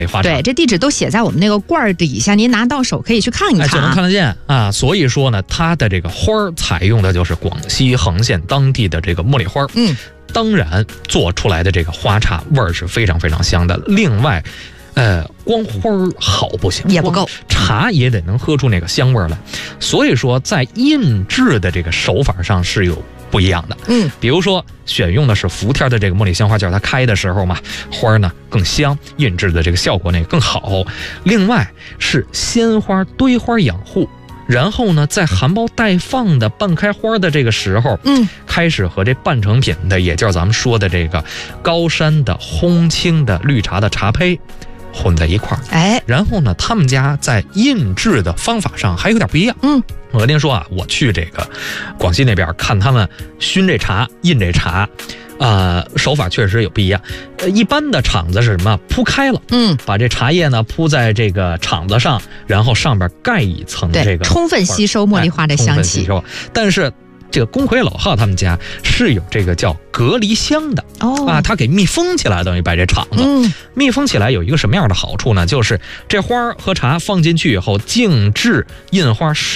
花茶。 对，这地址都写在我们那个罐儿底下，您拿到手可以去看一看， 就能看得见啊。所以说呢，它的这个花采用的就是广西横县当地的这个茉莉花。当然做出来的这个花茶味儿是非常非常香的。另外，光花好不行， 也不够， 茶也得能喝出那个香味来。所以说，在印制的这个手法上是有不一样的。比如说选用的是伏天的这个茉莉香花，就是它开的时候嘛，花呢更香，印制的这个效果呢更好。另外是鲜花堆花养护。然后呢，在含苞待放的半开花的这个时候，开始和这半成品的，也就是咱们说的这个高山的烘青的绿茶的茶胚混在一块儿。然后呢，他们家在印制的方法上还有点不一样。我跟您说啊，我去这个广西那边看他们熏这茶、印这茶。手法确实有不一样。一般的厂子是什么？铺开了，把这茶叶呢铺在这个厂子上，然后上边盖一层这个， 充分吸收茉莉花的香气。 但是这个公奎老号他们家是有这个叫隔离箱的它给密封起来，等于把这厂子密封起来有一个什么样的好处呢？就是这花和茶放进去以后，静置印花